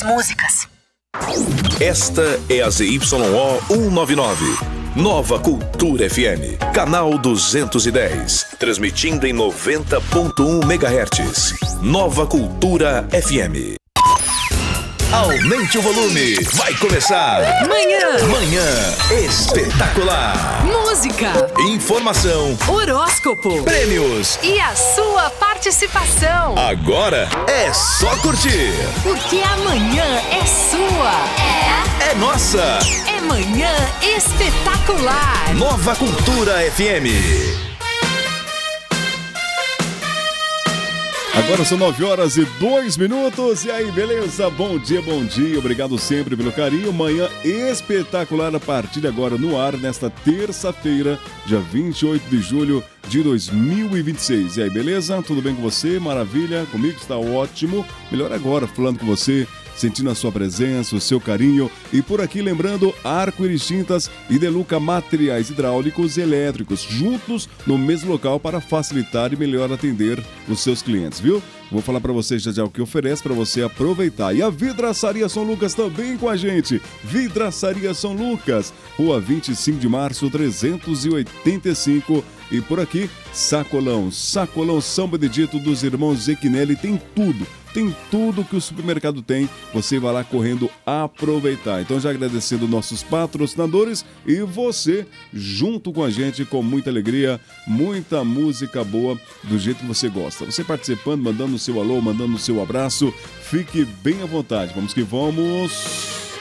melhores músicas. Esta é a ZYO 199. Nova Cultura FM, canal 210, transmitindo em 90.1 MHz. Nova Cultura FM. Aumente o volume, vai começar. Manhã Espetacular. Música, Informação, horóscopo, prêmios e a sua participação. Agora é só curtir. Porque amanhã é sua. É nossa. É Manhã Espetacular. Nova Cultura FM. Agora são 9h02. E aí, beleza? Bom dia. Obrigado sempre pelo carinho. Manhã Espetacular a partir de agora no ar, nesta terça-feira, dia 28 de julho de 2026. E aí, beleza? Tudo bem com você? Maravilha? Comigo está ótimo. Melhor agora, falando com você, sentindo a sua presença, o seu carinho. E por aqui, lembrando, Arco-Íris Tintas e Deluca Materiais Hidráulicos e Elétricos, juntos no mesmo local para facilitar e melhor atender os seus clientes, viu? Vou falar para você já o que oferece para você aproveitar. E a Vidraçaria São Lucas também com a gente. Vidraçaria São Lucas, Rua 25 de Março, 385. E por aqui, Sacolão São Benedito dos Irmãos Zequinelli, tem tudo que o supermercado tem, você vai lá correndo aproveitar. Então já agradecendo nossos patrocinadores e você junto com a gente com muita alegria, muita música boa do jeito que você gosta. Você participando, mandando o seu alô, mandando o seu abraço, fique bem à vontade. Vamos que vamos!